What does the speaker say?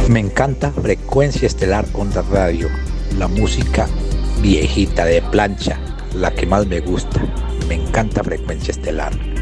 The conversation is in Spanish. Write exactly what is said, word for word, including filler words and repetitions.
Me encanta Frecuencia Estelar Onda Radio, la música viejita de plancha, la que más me gusta. Me encanta Frecuencia Estelar.